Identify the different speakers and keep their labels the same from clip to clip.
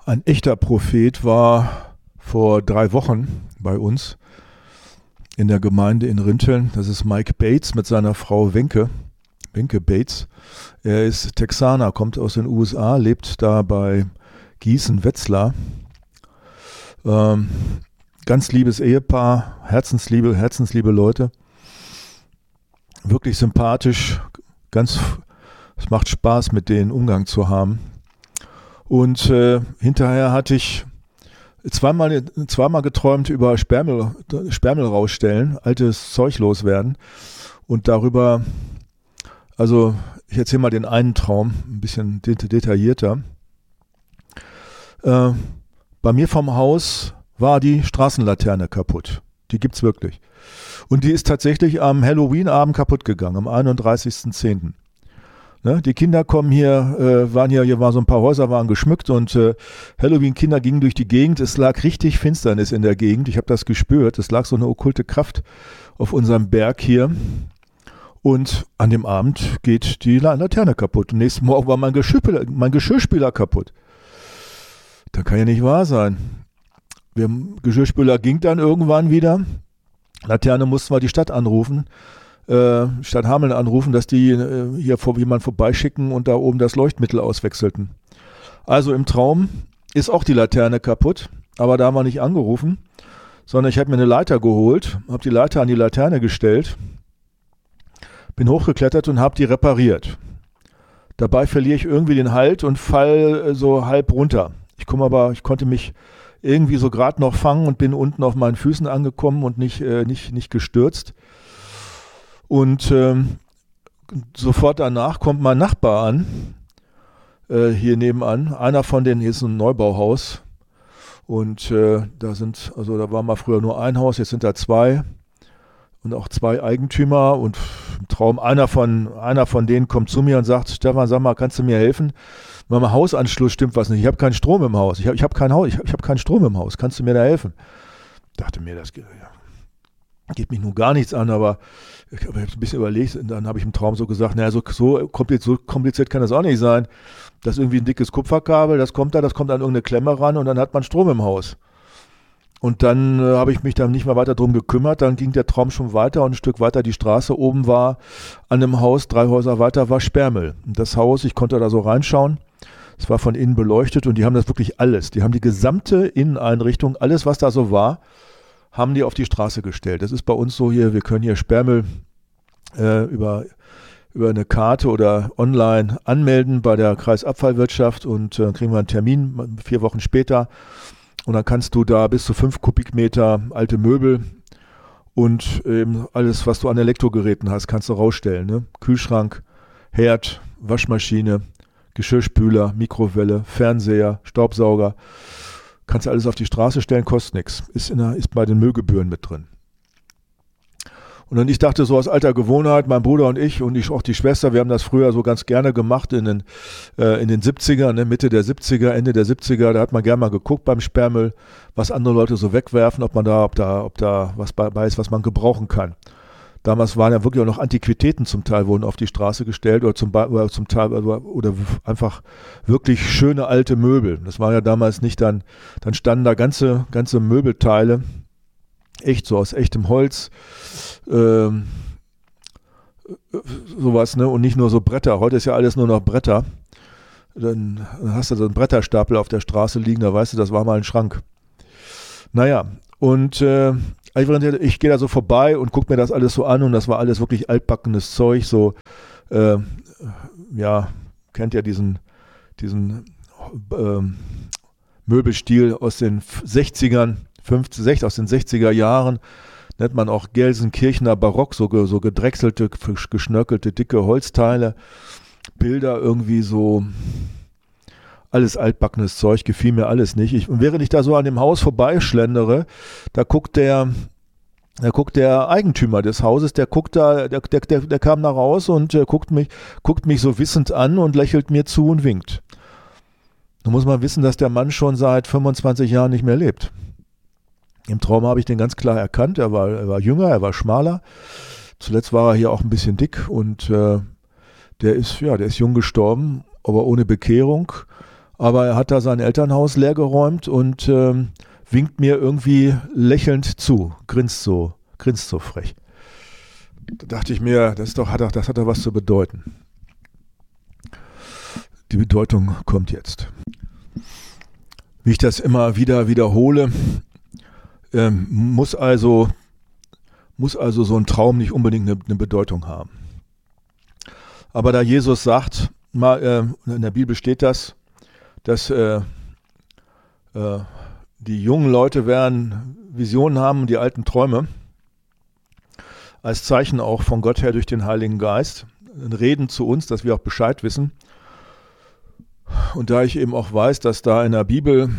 Speaker 1: Ein echter Prophet war vor 3 Wochen bei uns in der Gemeinde in Rinteln. Das ist Mike Bates mit seiner Frau Wenke Bates. Er ist Texaner, kommt aus den USA, lebt da bei Gießen-Wetzlar. Ganz liebes Ehepaar, herzensliebe Leute. Wirklich sympathisch, es macht Spaß, mit denen Umgang zu haben. Und hinterher hatte ich zweimal geträumt über Sperrmüll rausstellen, altes Zeug loswerden. Und darüber, also ich erzähle mal den einen Traum, ein bisschen detaillierter. Bei mir vom Haus war die Straßenlaterne kaputt. Die gibt's wirklich. Und die ist tatsächlich am Halloween-Abend kaputt gegangen, am 31.10. Ne? Die Kinder kommen hier waren so ein paar Häuser, waren geschmückt und Halloween-Kinder gingen durch die Gegend. Es lag richtig Finsternis in der Gegend. Ich habe das gespürt. Es lag so eine okkulte Kraft auf unserem Berg hier. Und an dem Abend geht die Laterne kaputt. Und nächsten Morgen war mein Geschirrspüler kaputt. Das kann ja nicht wahr sein. Geschirrspüler ging dann irgendwann wieder. Laterne mussten wir die Stadt anrufen. Stadt Hameln anrufen, dass die hier jemanden vorbeischicken und da oben das Leuchtmittel auswechselten. Also im Traum ist auch die Laterne kaputt, aber da haben wir nicht angerufen, sondern ich habe mir eine Leiter geholt, habe die Leiter an die Laterne gestellt, bin hochgeklettert und habe die repariert. Dabei verliere ich irgendwie den Halt und fall so halb runter. Ich konnte mich irgendwie so gerade noch fangen und bin unten auf meinen Füßen angekommen und nicht gestürzt. Und sofort danach kommt mein Nachbar an, hier nebenan. Einer von denen ist ein Neubauhaus. Und da war mal früher nur ein Haus, jetzt sind da 2. Und auch 2 Eigentümer. Und im Traum, einer von denen kommt zu mir und sagt: Stefan, sag mal, kannst du mir helfen? Beim Hausanschluss stimmt was nicht. Ich habe keinen Strom im Haus. Ich habe keinen Strom im Haus. Kannst du mir da helfen? Dachte mir, das geht mich nun gar nichts an, aber ich habe ein bisschen überlegt und dann habe ich im Traum so gesagt, naja, so kompliziert kann das auch nicht sein. Das ist irgendwie ein dickes Kupferkabel, das kommt an irgendeine Klemme ran und dann hat man Strom im Haus. Und dann habe ich mich dann nicht mehr weiter drum gekümmert, dann ging der Traum schon weiter und ein Stück weiter die Straße oben war an einem Haus, 3 Häuser weiter war Sperrmüll. Und das Haus, ich konnte da so reinschauen, es war von innen beleuchtet und die haben das wirklich alles, die haben die gesamte Inneneinrichtung, alles was da so war, haben die auf die Straße gestellt. Das ist bei uns so hier, wir können hier Sperrmüll über eine Karte oder online anmelden bei der Kreisabfallwirtschaft und dann kriegen wir einen Termin 4 Wochen später und dann kannst du da bis zu 5 Kubikmeter alte Möbel und eben alles, was du an Elektrogeräten hast, kannst du rausstellen. Ne? Kühlschrank, Herd, Waschmaschine, Geschirrspüler, Mikrowelle, Fernseher, Staubsauger. Kannst du alles auf die Straße stellen, kostet nichts. Ist bei den Müllgebühren mit drin. Und dann ich dachte so aus alter Gewohnheit, mein Bruder und ich und auch die Schwester, wir haben das früher so ganz gerne gemacht in den 70ern, ne, Mitte der 70er, Ende der 70er, da hat man gerne mal geguckt beim Sperrmüll, was andere Leute so wegwerfen, ob da was bei ist, was man gebrauchen kann. Damals waren ja wirklich auch noch Antiquitäten zum Teil, wurden auf die Straße gestellt oder einfach wirklich schöne alte Möbel. Das war ja damals nicht dann standen da ganze Möbelteile, echt so aus echtem Holz, sowas, ne? Und nicht nur so Bretter. Heute ist ja alles nur noch Bretter. Dann hast du so einen Bretterstapel auf der Straße liegen, da weißt du, das war mal ein Schrank. Naja, und ich gehe da so vorbei und gucke mir das alles so an und das war alles wirklich altbackenes Zeug, so, kennt ja diesen Möbelstil aus den 60ern, aus den 60er Jahren, nennt man auch Gelsenkirchener Barock, so gedrechselte, geschnörkelte, dicke Holzteile, Bilder irgendwie so, alles altbackenes Zeug, gefiel mir alles nicht. Und während ich da so an dem Haus vorbeischlendere, da guckt der Eigentümer des Hauses, der kam da raus und guckt mich so wissend an und lächelt mir zu und winkt. Da muss man wissen, dass der Mann schon seit 25 Jahren nicht mehr lebt. Im Traum habe ich den ganz klar erkannt, er war jünger, er war schmaler. Zuletzt war er hier auch ein bisschen dick und der ist jung gestorben, aber ohne Bekehrung. Aber er hat da sein Elternhaus leergeräumt und winkt mir irgendwie lächelnd zu, grinst so frech. Da dachte ich mir, das hat doch was zu bedeuten. Die Bedeutung kommt jetzt. Wie ich das immer wieder wiederhole, muss also so ein Traum nicht unbedingt eine Bedeutung haben. Aber da Jesus sagt, in der Bibel steht das, dass die jungen Leute werden Visionen haben und die alten Träume, als Zeichen auch von Gott her durch den Heiligen Geist, reden zu uns, dass wir auch Bescheid wissen. Und da ich eben auch weiß, dass da in der Bibel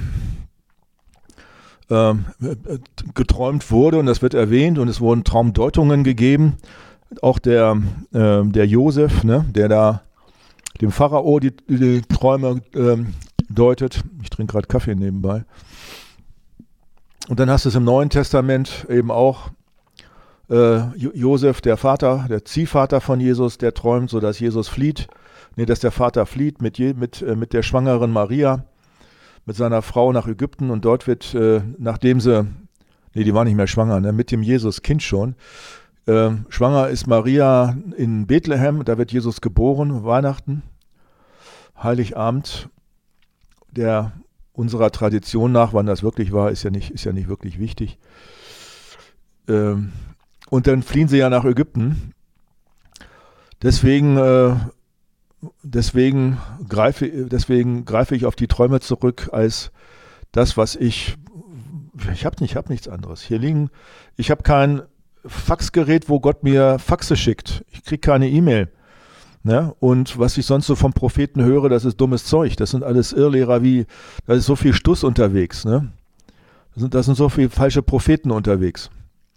Speaker 1: geträumt wurde und das wird erwähnt und es wurden Traumdeutungen gegeben, auch der Josef, ne, der da dem Pharao die Träume deutet. Ich trinke gerade Kaffee nebenbei. Und dann hast du es im Neuen Testament eben auch Josef, der Ziehvater von Jesus, der träumt, sodass Jesus flieht. Dass der Vater flieht mit der schwangeren Maria, mit seiner Frau nach Ägypten und dort wird, nachdem die war nicht mehr schwanger, ne, mit dem Jesus-Kind schon, schwanger ist Maria in Bethlehem, da wird Jesus geboren, Weihnachten, Heiligabend, der unserer Tradition nach, wann das wirklich war, ist ja nicht wirklich wichtig. Und dann fliehen sie ja nach Ägypten. Deswegen greife ich auf die Träume zurück als das, was ich habe nichts anderes. Ich habe kein Faxgerät, wo Gott mir Faxe schickt. Ich kriege keine E-Mail. Ne? Und was ich sonst so vom Propheten höre, das ist dummes Zeug. Das sind alles Irrlehrer da ist so viel Stuss unterwegs. Ne? Da sind so viele falsche Propheten unterwegs.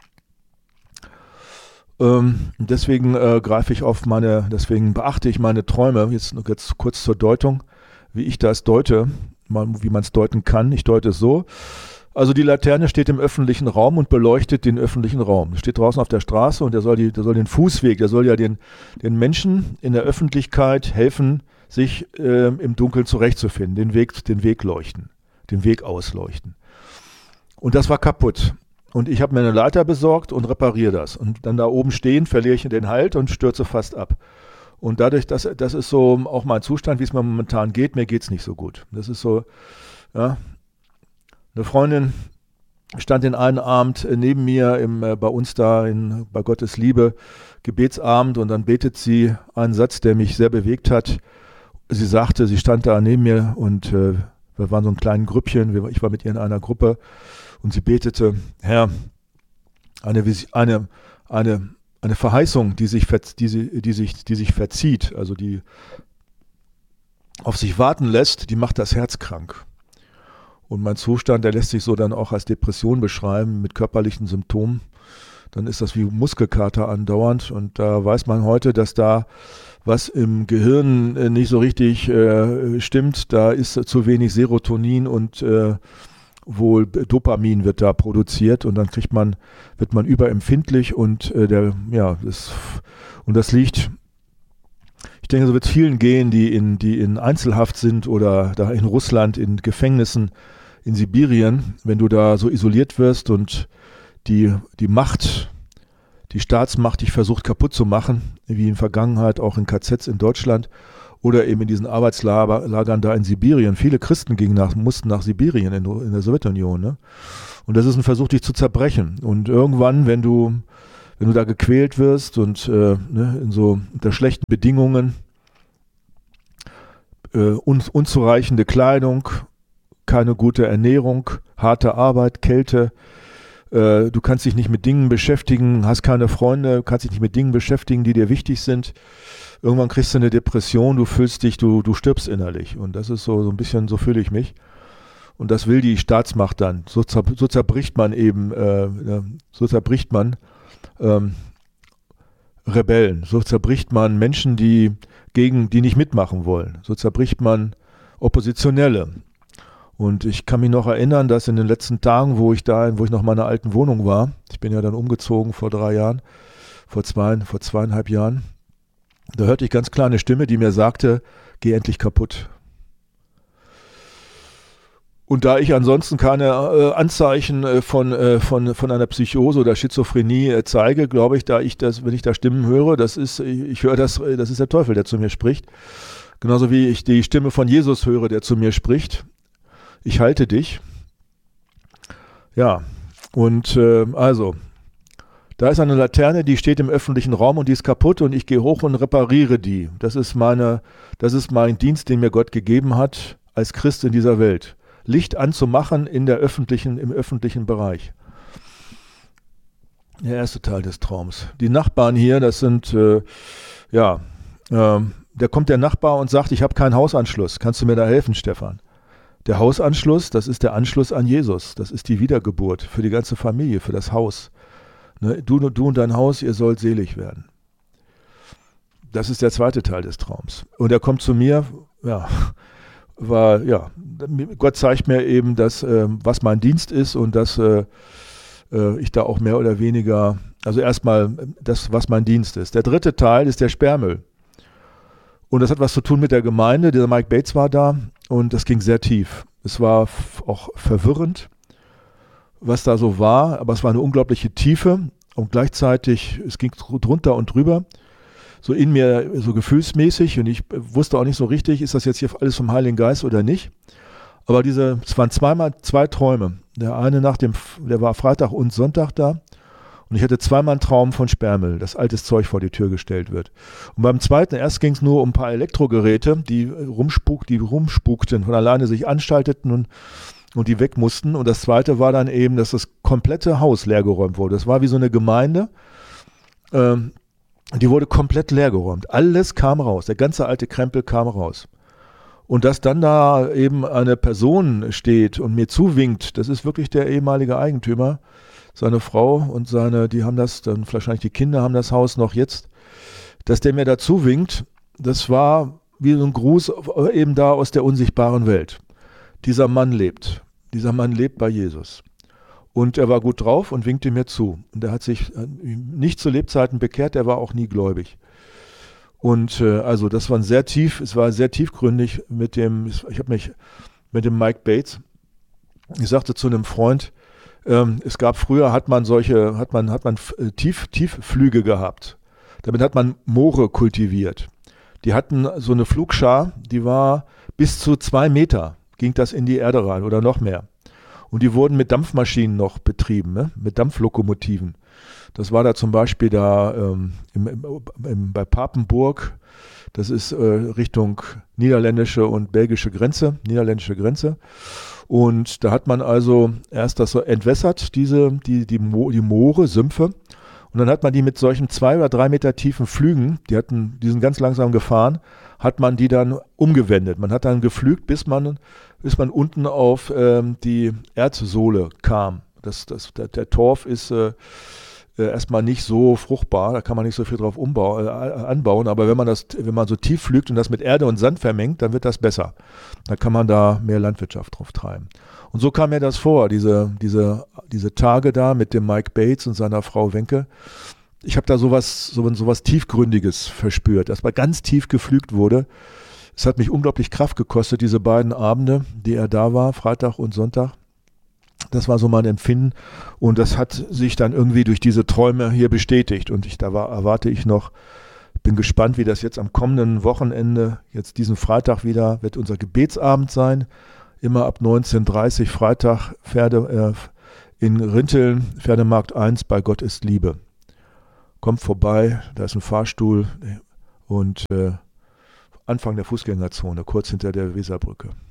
Speaker 1: Deswegen deswegen beachte ich meine Träume, jetzt kurz zur Deutung, wie ich das deute, wie man es deuten kann. Ich deute es so. Also die Laterne steht im öffentlichen Raum und beleuchtet den öffentlichen Raum. Steht draußen auf der Straße und der soll den Fußweg, der soll ja den Menschen in der Öffentlichkeit helfen, sich im Dunkeln zurechtzufinden, den Weg leuchten, den Weg ausleuchten. Und das war kaputt. Und ich habe mir eine Leiter besorgt und repariere das. Und dann da oben stehen, verliere ich den Halt und stürze fast ab. Und dadurch, das ist so auch mein Zustand, wie es mir momentan geht. Mir geht es nicht so gut. Das ist so, ja. Eine Freundin stand den einen Abend neben mir bei uns da bei Gottes Liebe, Gebetsabend, und dann betet sie einen Satz, der mich sehr bewegt hat. Sie stand da neben mir und wir waren so ein kleines Grüppchen, ich war mit ihr in einer Gruppe und sie betete, Herr, eine Verheißung, die sich verzieht, also die auf sich warten lässt, die macht das Herz krank. Und mein Zustand, der lässt sich so dann auch als Depression beschreiben mit körperlichen Symptomen. Dann ist das wie Muskelkater andauernd. Und da weiß man heute, dass da was im Gehirn nicht so richtig stimmt. Da ist zu wenig Serotonin und wohl Dopamin wird da produziert. Und dann wird man überempfindlich und das liegt. Ich denke, so wird es vielen gehen, die in Einzelhaft sind oder da in Russland in Gefängnissen in Sibirien, wenn du da so isoliert wirst und die Staatsmacht dich versucht kaputt zu machen, wie in Vergangenheit auch in KZs in Deutschland oder eben in diesen Arbeitslagern da in Sibirien. Viele Christen mussten nach Sibirien in der Sowjetunion. Ne? Und das ist ein Versuch, dich zu zerbrechen. Und irgendwann, wenn du da gequält wirst und unter schlechten Bedingungen, unzureichende Kleidung, keine gute Ernährung, harte Arbeit, Kälte, du kannst dich nicht mit Dingen beschäftigen, hast keine Freunde, kannst dich nicht mit Dingen beschäftigen, die dir wichtig sind. Irgendwann kriegst du eine Depression, du stirbst innerlich. Und das ist so ein bisschen, so fühle ich mich. Und das will die Staatsmacht dann. So zerbricht man eben, Rebellen. So zerbricht man Menschen, die nicht mitmachen wollen. So zerbricht man Oppositionelle. Und ich kann mich noch erinnern, dass in den letzten Tagen, wo ich noch in meiner alten Wohnung war, ich bin ja dann umgezogen vor 3 Jahren, vor 2,5 Jahren, da hörte ich ganz klar eine Stimme, die mir sagte, geh endlich kaputt. Und da ich ansonsten keine Anzeichen von einer Psychose oder Schizophrenie zeige, glaube ich, wenn ich da Stimmen höre, ich höre das ist der Teufel, der zu mir spricht. Genauso wie ich die Stimme von Jesus höre, der zu mir spricht. Ich halte dich. Ja, und also, da ist eine Laterne, die steht im öffentlichen Raum und die ist kaputt und ich gehe hoch und repariere die. Das ist mein Dienst, den mir Gott gegeben hat als Christ in dieser Welt. Licht anzumachen im öffentlichen Bereich. Der erste Teil des Traums. Die Nachbarn hier, das sind, da kommt der Nachbar und sagt, ich habe keinen Hausanschluss. Kannst du mir da helfen, Stefan? Der Hausanschluss, das ist der Anschluss an Jesus. Das ist die Wiedergeburt für die ganze Familie, für das Haus. Ne, du und dein Haus, ihr sollt selig werden. Das ist der zweite Teil des Traums. Und er kommt zu mir, Gott zeigt mir eben, was mein Dienst ist und dass ich da auch mehr oder weniger, also erstmal das, was mein Dienst ist. Der dritte Teil ist der Sperrmüll. Und das hat was zu tun mit der Gemeinde. Der Mike Bates war da und das ging sehr tief. Es war auch verwirrend, was da so war, aber es war eine unglaubliche Tiefe und gleichzeitig, es ging drunter und drüber. So in mir, so gefühlsmäßig, und ich wusste auch nicht so richtig, ist das jetzt hier alles vom Heiligen Geist oder nicht. Aber es waren zwei Träume. Der eine der war Freitag und Sonntag da, und ich hatte zweimal einen Traum von Sperrmüll, dass altes Zeug vor die Tür gestellt wird. Und beim zweiten, erst ging es nur um ein paar Elektrogeräte, die rumspukten, von alleine sich anstalteten und die weg mussten. Und das zweite war dann eben, dass das komplette Haus leergeräumt wurde. Das war wie so eine Gemeinde, die wurde komplett leergeräumt. Alles kam raus. Der ganze alte Krempel kam raus. Und dass dann da eben eine Person steht und mir zuwinkt, das ist wirklich der ehemalige Eigentümer, seine Frau und die haben das, dann wahrscheinlich die Kinder haben das Haus noch jetzt, dass der mir da zuwinkt, das war wie so ein Gruß eben da aus der unsichtbaren Welt. Dieser Mann lebt bei Jesus. Und er war gut drauf und winkte mir zu. Und er hat sich nicht zu Lebzeiten bekehrt, er war auch nie gläubig. Und also das war es war sehr tiefgründig ich habe mich mit dem Mike Bates, ich sagte zu einem Freund, es gab früher, hat man Tiefflüge gehabt. Damit hat man Moore kultiviert. Die hatten so eine Flugschar, die war bis zu 2 Meter, ging das in die Erde rein oder noch mehr. Und die wurden mit Dampfmaschinen noch betrieben, ne? Mit Dampflokomotiven. Das war da zum Beispiel bei Papenburg, das ist Richtung niederländische Grenze. Und da hat man also erst das so entwässert, die Moore, Sümpfe. Und dann hat man die mit solchen 2 oder 3 Meter tiefen Flügen, die sind ganz langsam gefahren, hat man die dann umgewendet. Man hat dann geflügt, bis man unten auf die Erdsohle kam. Der Torf ist erstmal nicht so fruchtbar, da kann man nicht so viel drauf anbauen, aber wenn man so tief pflügt und das mit Erde und Sand vermengt, dann wird das besser. Dann kann man da mehr Landwirtschaft drauf treiben. Und so kam mir das vor, diese Tage da mit dem Mike Bates und seiner Frau Wenke. Ich habe da sowas Tiefgründiges verspürt, dass mal ganz tief gepflügt wurde. Es hat mich unglaublich Kraft gekostet, diese beiden Abende, die er da war, Freitag und Sonntag. Das war so mein Empfinden und das hat sich dann irgendwie durch diese Träume hier bestätigt und erwarte ich noch, bin gespannt, wie das jetzt am kommenden Wochenende, jetzt diesen Freitag wieder, wird unser Gebetsabend sein, immer ab 19:30 Freitag in Rinteln, Pferdemarkt 1 bei Gott ist Liebe. Kommt vorbei, da ist ein Fahrstuhl und Anfang der Fußgängerzone, kurz hinter der Weserbrücke.